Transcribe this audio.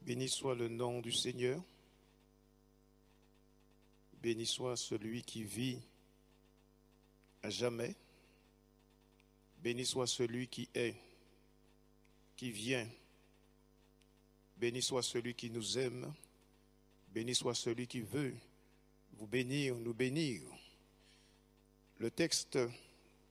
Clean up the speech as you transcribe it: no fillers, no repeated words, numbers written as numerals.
Béni soit le nom du Seigneur. Béni soit celui qui vit à jamais. Béni soit celui qui est, qui vient. Béni soit celui qui nous aime. Béni soit celui qui veut vous bénir, nous bénir. Le texte